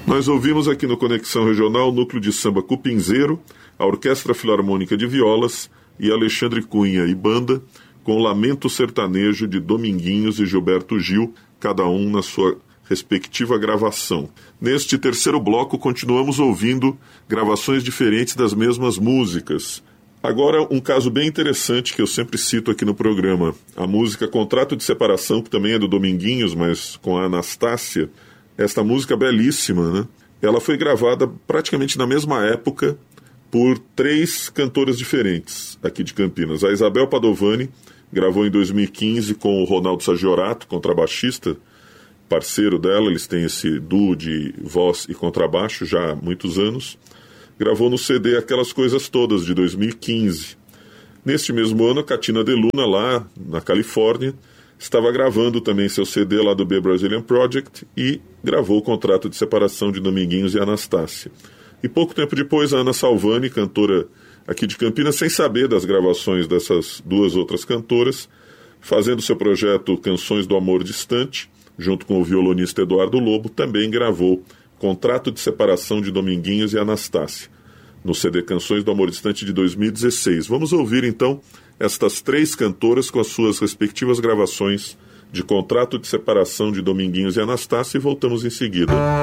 Nós ouvimos aqui no Conexão Regional o Núcleo de Samba Cupinzeiro, a Orquestra Filarmônica de Violas e Alexandre Cunha e Banda, com o Lamento Sertanejo de Dominguinhos e Gilberto Gil, cada um na sua respectiva gravação. Neste terceiro bloco, continuamos ouvindo gravações diferentes das mesmas músicas. Agora, um caso bem interessante que eu sempre cito aqui no programa, a música Contrato de Separação, que também é do Dominguinhos, mas com a Anastácia. Esta música belíssima, né? Ela foi gravada praticamente na mesma época por 3 cantoras diferentes aqui de Campinas. A Isabel Padovani gravou em 2015 com o Ronaldo Sagiorato, contrabaixista, parceiro dela, eles têm esse duo de voz e contrabaixo já há muitos anos. Gravou no CD Aquelas Coisas Todas, de 2015. Neste mesmo ano, a Katina De Luna, lá na Califórnia, estava gravando também seu CD lá do The Brazilian Project e gravou o Contrato de Separação de Dominguinhos e Anastácia. E pouco tempo depois, a Ana Salvani, cantora aqui de Campinas, sem saber das gravações dessas 2 outras cantoras, fazendo seu projeto Canções do Amor Distante, junto com o violonista Eduardo Lobo, também gravou Contrato de Separação de Dominguinhos e Anastácia, no CD Canções do Amor Distante de 2016. Vamos ouvir, então, estas 3 cantoras com as suas respectivas gravações de Contrato de Separação de Dominguinhos e Anastácia e voltamos em seguida.